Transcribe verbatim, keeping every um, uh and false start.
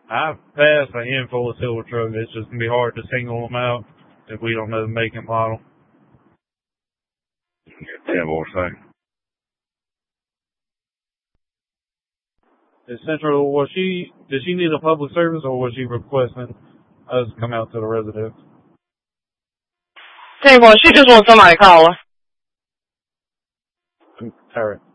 I've passed a handful of silver trucks. It's just going to be hard to single them out if we don't know the make and model. ten more seconds. Is Central, was she, did she need a public service or was she requesting us to come out to the residence? Tell you what, she just wants somebody to call her. All right.